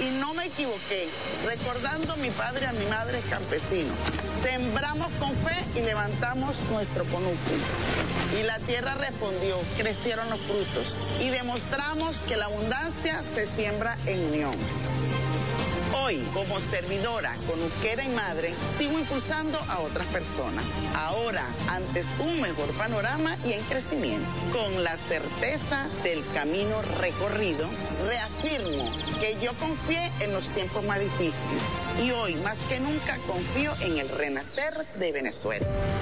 Y no me equivoqué, recordando a mi padre y a mi madre campesinos. Sembramos con fe y levantamos nuestro conuco. Y la tierra respondió, crecieron los frutos. Y demostramos que la abundancia se siembra en unión. Hoy, como servidora, conuquera y madre, sigo impulsando a otras personas. Ahora, antes un mejor panorama y en crecimiento. Con la certeza del camino recorrido, reafirmo que yo confié en los tiempos más difíciles. Y hoy, más que nunca, confío en el renacer de Venezuela.